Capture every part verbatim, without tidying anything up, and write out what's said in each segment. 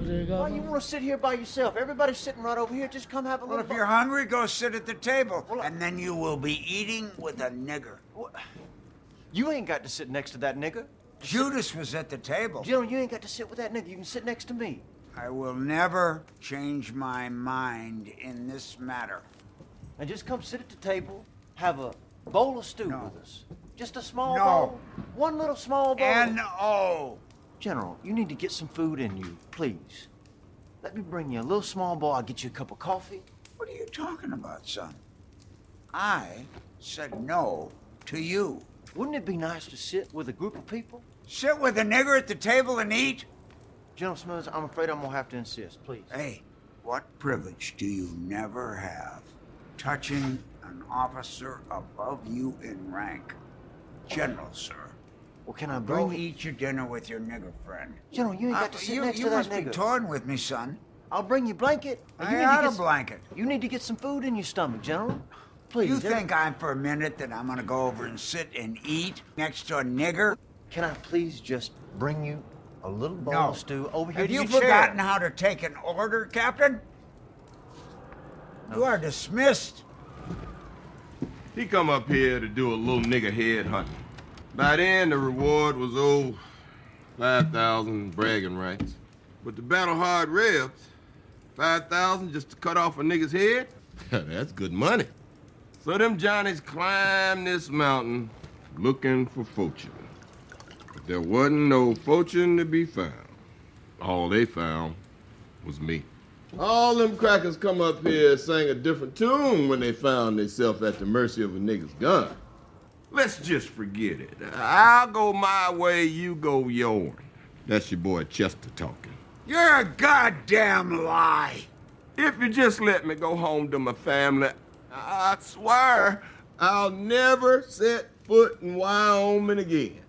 there, Governor? Why you want to sit here by yourself? Everybody's sitting right over here. Just come have a Well, little... if you're hungry, go sit at the table. Well, I- and then you will be eating with a nigger. What? You ain't got to sit next to that nigger. Judas was at the table. General, you ain't got to sit with that nigger. You can sit next to me. I will never change my mind in this matter. And just come sit at the table, have a bowl of stew No. with us. Just a small No. bowl. One little small bowl. N O General, you need to get some food in you, please. Let me bring you a little small bowl. I'll get you a cup of coffee. What are you talking about, son? I said no to you. Wouldn't it be nice to sit with a group of people? Sit with a nigger at the table and eat? General Smithers, I'm afraid I'm gonna have to insist, please. Hey, what privilege do you never have touching an officer above you in rank? General, sir. Well, can I bring Go you... eat your dinner with your nigger friend. General, you ain't got Uh, to sit you next you to that must nigger. be toying with me, son. I'll bring you a blanket. and I you need got to a get some- blanket. You need to get some food in your stomach, General. Please. You every- think I'm for a minute that I'm gonna go over and sit and eat next to a nigger? Can I please just bring you a little bowl No. of stew over here Have to you your chair? forgotten how to take an order, Captain? You are dismissed. He come up here to do a little nigger head hunting. By then, the reward was, oh, five thousand bragging rights. But the battle hard ribs, five thousand just to cut off a nigger's head? That's good money. So them Johnnies climbed this mountain looking for fortune. But there wasn't no fortune to be found. All they found was me. All them crackers come up here sang a different tune when they found themselves at the mercy of a nigger's gun. Let's just forget it. I'll go my way, you go yours. That's your boy Chester talking. You're a goddamn lie. If you just let me go home to my family, I swear I'll never set foot in Wyoming again.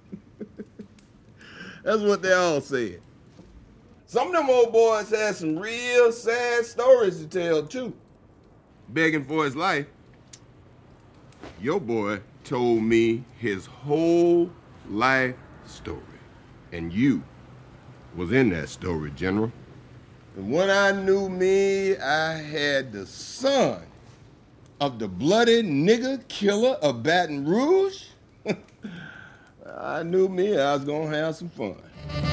That's what they all said. Some of them old boys had some real sad stories to tell, too. Begging for his life. Your boy told me his whole life story. And you was in that story, General. And when I knew me, I had the son of the bloody nigger killer of Baton Rouge. I knew me, I was gonna have some fun.